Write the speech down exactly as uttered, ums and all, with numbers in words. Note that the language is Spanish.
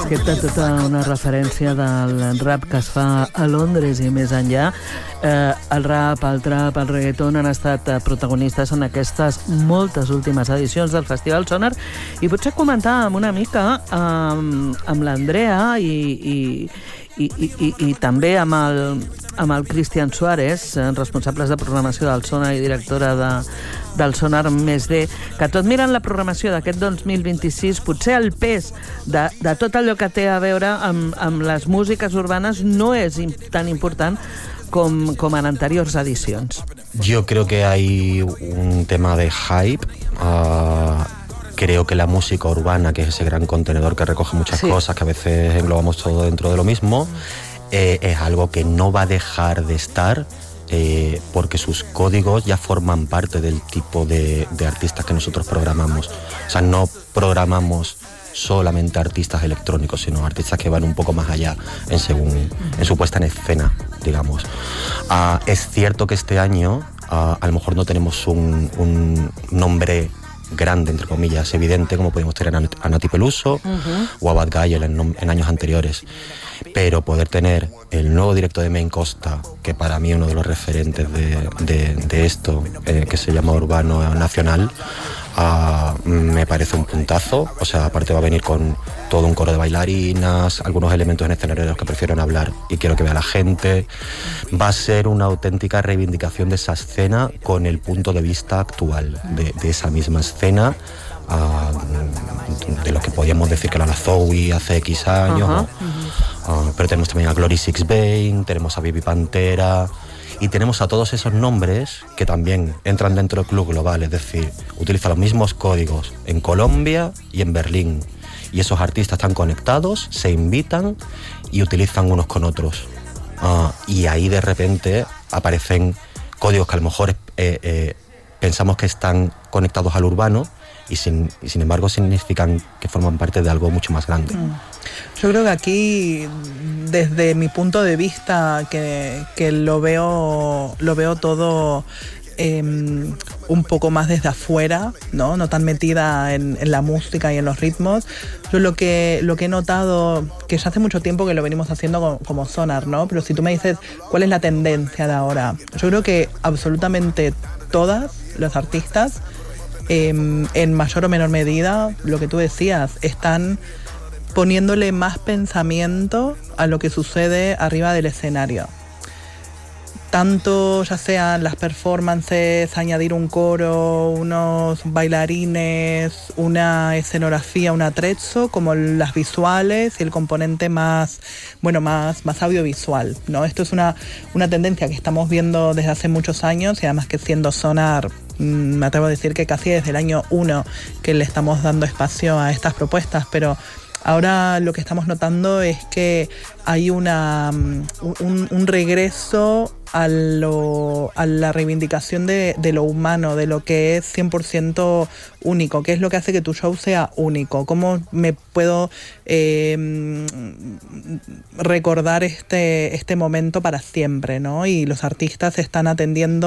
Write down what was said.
disqueta tota una referència del rap que es fa a Londres i més enllà. Eh, el rap, el trap, el reggaeton han estat protagonistes en aquestes moltes últimes edicions del Festival Sonar, i potser comentar una mica amb, amb l'Andrea i, i, i, i, i, i també amb el, amb el Cristian Suárez, responsables de programació del Sonar i directora de, del Sonar Més D, que tot mirant la programació d'aquest dos mil vint-i-sis, potser el pes de, de tot allò que té a veure amb, amb les músiques urbanes no és tan important com, com en anteriors edicions. Yo creo que hay un tema de hype. Uh, creo que la música urbana, que es ese gran contenedor que recoge muchas sí. cosas, que a veces englobamos todo dentro de lo mismo, eh, es algo que no va a dejar de estar, eh, porque sus códigos ya forman parte del tipo de, de artistas que nosotros programamos. O sea, no programamos solamente artistas electrónicos, sino artistas que van un poco más allá en, según, en su puesta en escena, digamos. Uh, es cierto que este año uh, a lo mejor no tenemos un, un nombre grande, entre comillas, evidente, como podemos tener a, a Nati Peluso uh-huh. o a Bad Gael en, en años anteriores. Pero poder tener el nuevo directo de Main Costa, que para mí es uno de los referentes de, de, de esto, eh, que se llama Urbano Nacional, uh, me parece un puntazo. O sea, aparte va a venir con todo un coro de bailarinas, algunos elementos en escenario de los que prefiero hablar y quiero que vea la gente. Va a ser una auténtica reivindicación de esa escena con el punto de vista actual de, de esa misma escena. Uh, de lo que podíamos decir que era la Zoe hace X años, uh-huh, uh-huh. Uh, pero tenemos también a Glory Six Vein, tenemos a Vivi Pantera y tenemos a todos esos nombres que también entran dentro del club global, es decir, utilizan los mismos códigos en Colombia y en Berlín, y esos artistas están conectados, se invitan y utilizan unos con otros, uh, y ahí de repente aparecen códigos que a lo mejor eh, eh, pensamos que están conectados al urbano, Y sin, y sin embargo significan que forman parte de algo mucho más grande. Yo creo que aquí, desde mi punto de vista, que, que lo veo lo veo todo eh, un poco más desde afuera, no, no tan metida en, en la música y en los ritmos. Yo lo que lo que he notado, que ya hace mucho tiempo que lo venimos haciendo como, como Sonar, ¿no? Pero si tú me dices cuál es la tendencia de ahora, yo creo que absolutamente todas los artistas, Eh, en mayor o menor medida, lo que tú decías, están poniéndole más pensamiento a lo que sucede arriba del escenario. Tanto ya sean las performances, añadir un coro, unos bailarines, una escenografía, un attrezzo, como las visuales y el componente más, bueno, más, más audiovisual, ¿no? Esto es una, una tendencia que estamos viendo desde hace muchos años, y además que siendo Sonar, me atrevo a decir que casi desde el año uno que le estamos dando espacio a estas propuestas, pero ahora lo que estamos notando es que hay una, un, un regreso a, lo, a la reivindicación de, de lo humano, de lo que es cien por ciento único, que es lo que hace que tu show sea único. ¿Cómo me puedo eh, recordar este, este momento para siempre, ¿no? Y los artistas están atendiendo